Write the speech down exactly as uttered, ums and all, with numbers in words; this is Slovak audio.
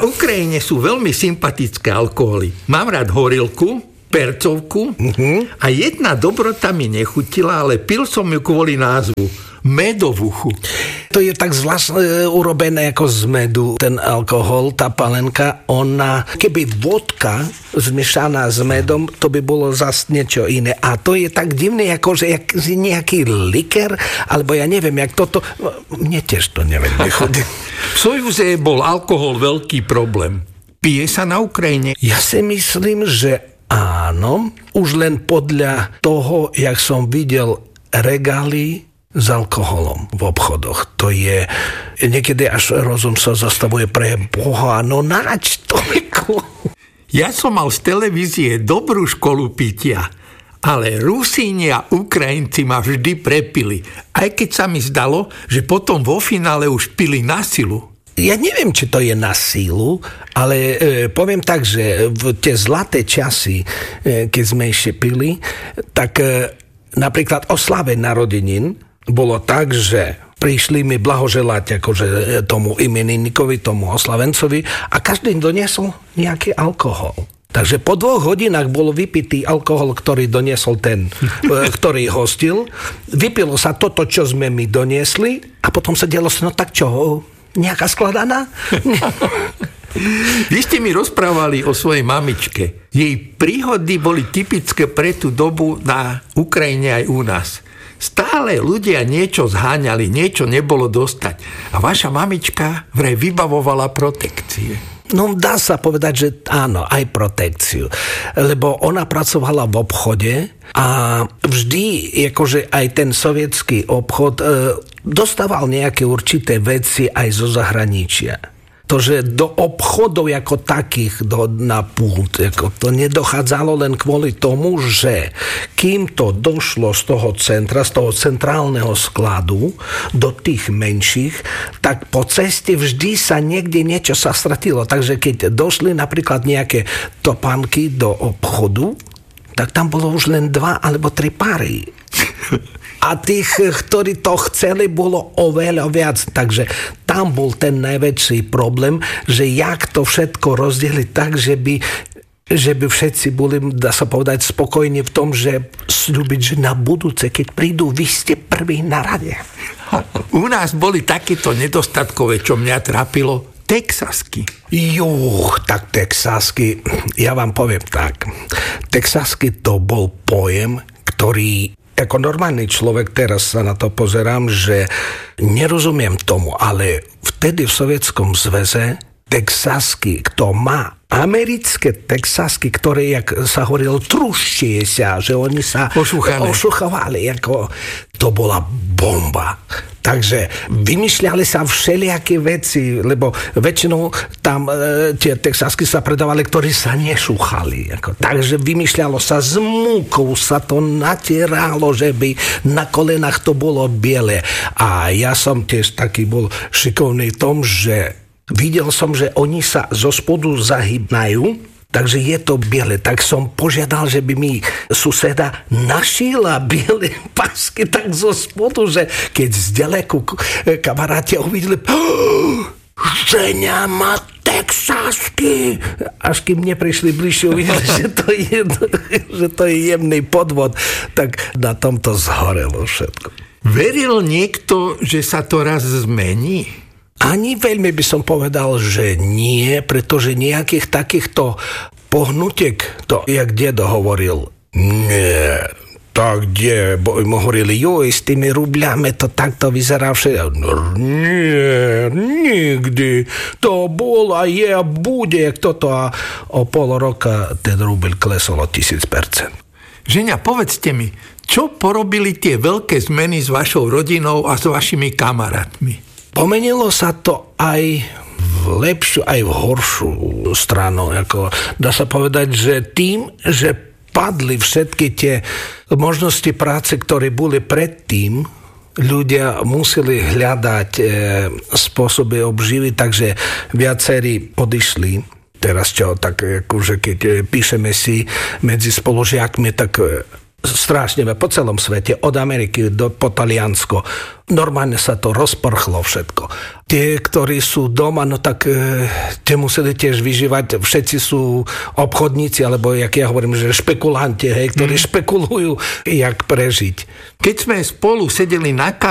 Na Ukrajine sú veľmi sympatické alkoholy. Mám rád horilku, percovku mm-hmm. a jedna dobrota mi nechutila, ale pil som ju kvôli názvu. Medovuchu. To je tak zvláštne urobené ako z medu, ten alkohol, tá palenka. Ona, keby vodka zmiešaná s medom, to by bolo zase niečo iné. A to je tak divné, ako že jak, nejaký liker, alebo ja neviem, jak toto. Mne tiež to neviem. V Sojúze bol alkohol veľký problém. Pije sa na Ukrajine? Ja si myslím, že áno. Už len podľa toho, jak som videl regály s alkoholom v obchodoch. To je, niekedy až rozum sa zastavuje pre Boha, no nač toľko. Ja som mal z televízie dobrú školu pitia, ale Rusíni a Ukrajinci ma vždy prepili, aj keď sa mi zdalo, že potom vo finále už pili na silu. Ja neviem, či to je na sílu, ale e, poviem tak, že v tie zlaté časy, e, keď sme ešte pili, tak e, napríklad oslave narodenín bolo tak, že prišli mi blahoželať akože tomu imeninníkovi, tomu oslavencovi a každý doniesol nejaký alkohol. Takže po dvoch hodinách bol vypitý alkohol, ktorý doniesol ten, ktorý hostil. Vypilo sa toto, čo sme mi doniesli a potom sa dialo sa, no tak čo, nejaká skladaná? Vy ste mi rozprávali o svojej mamičke. Jej príhody boli typické pre tú dobu na Ukrajine aj u nás. Stále ľudia niečo zháňali, niečo nebolo dostať. A vaša mamička vraj vybavovala protekcie. No dá sa povedať, že áno, aj protekciu. Lebo ona pracovala v obchode a vždy, akože aj ten sovietský obchod e, dostával nejaké určité veci aj zo zahraničia. To, že do obchodov ako takých do, na pult, ako to nedochádzalo len kvôli tomu, že kým to došlo z toho centra, z toho centrálneho skladu do tých menších, tak po ceste vždy sa niekde niečo sa stratilo. Takže keď došli napríklad nejaké topánky do obchodu, tak tam bolo už len dva alebo tri páry. A tých, ktorí to chceli, bolo oveľa viac. Takže tam bol ten najväčší problém, že jak to všetko rozdeliť tak, že by, že by všetci boli, dá sa povedať, spokojní v tom, že sľubiť, že na budúce, keď prídu, vy ste prví na rade. U nás boli takéto nedostatkové, čo mňa trápilo, texasky. Juch, tak texasky, ja vám poviem tak. Texasky to bol pojem, ktorý ako normálny človek teraz sa na to pozerám, že nerozumiem tomu, ale vtedy v Sovietskom zväze texasky, kto má americké texasky, ktoré, jak sa hovorilo, truštie sa, že oni sa ošuchovali, ako to bola bomba. Takže vymýšľali sa všelijaké veci, lebo väčšinou tam e, tie texasky sa predávali, ktorí sa nešúchali. Ako. Takže vymýšľalo sa s múkou, sa to natieralo, že by na kolenách to bolo biele. A ja som tiež taký bol šikovný v tom, že videl som, že oni sa zo spodu zahybnajú, takže je to biele. Tak som požiadal, že by mi suseda našila biele pásky tak zo spodu, že keď z ďaleku kamaráti uvideli, oh, ženia má texasky. Až kým neprišli bližšie, uvideli, že to je, že to je jemný podvod. Tak na tomto zhorelo všetko. Veril niekto, že sa to raz zmení? Ani veľmi by som povedal, že nie, pretože nejakých takýchto pohnutiek, to jak dedo hovoril, nie, tak kde, bo im hovorili, joj, s tými rubľami to takto vyzerá všetko. Nie, nikdy, to bolo a je a bude, toto a o pol roka ten rubľ klesol o tisíc percent. Ženia, povedzte mi, čo porobili tie veľké zmeny s vašou rodinou a s vašimi kamarátmi? Pomenilo sa to aj v lepšiu, aj v horšiu stranu. Ako dá sa povedať, že tým, že padli všetky tie možnosti práce, ktoré boli predtým, ľudia museli hľadať e, spôsoby obživy, takže viacerí odišli. Teraz čo, tak akože keď píšeme si medzi spolužiakmi, tak strašne, po celom svete, od Ameriky do, po Taliansko. Normálne sa to rozprchlo všetko. Tie, ktorí sú doma, no tak e, tie museli tiež vyžívať. Všetci sú obchodníci, alebo jak ja hovorím, že špekulanti, hej, ktorí mm. špekulujú, jak prežiť. Keď sme spolu sedeli na